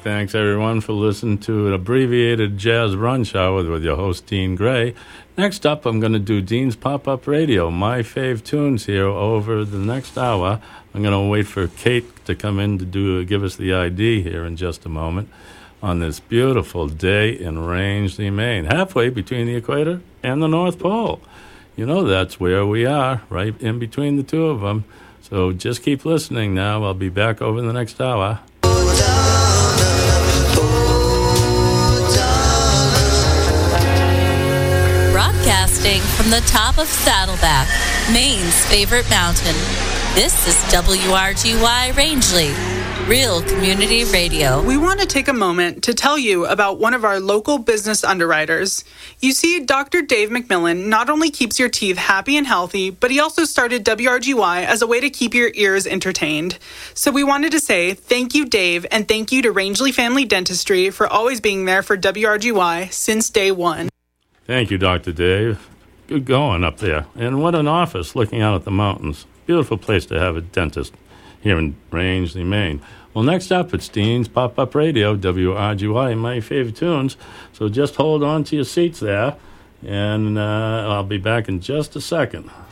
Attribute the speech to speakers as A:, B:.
A: Thanks, everyone, for listening to an abbreviated jazz brunch hour with your host, Dean Gray. Next up, I'm going to do Dean's Pop-Up Radio, my fave tunes here over the next hour. I'm going to wait for Kate to come in to give us the ID here in just a moment on this beautiful day in Rangeley, Maine, halfway between the equator and the North Pole. You know that's where we are, right in between the two of them. So just keep listening now. I'll be back over the next hour.
B: Broadcasting from the top of Saddleback, Maine's favorite mountain. This is WRGY Rangeley, Real Community Radio.
C: We want to take a moment to tell you about one of our local business underwriters. You see, Dr. Dave McMillan not only keeps your teeth happy and healthy, but he also started WRGY as a way to keep your ears entertained. So we wanted to say thank you, Dave, and thank you to Rangeley Family Dentistry for always being there for WRGY since day one.
A: Thank you, Dr. Dave. Good going up there. And what an office looking out at the mountains. Beautiful place to have a dentist here in Rangeley, Maine. Well, next up, it's Dean's Pop-Up Radio, WRGY, my favorite tunes. So just hold on to your seats there, and I'll be back in just a second.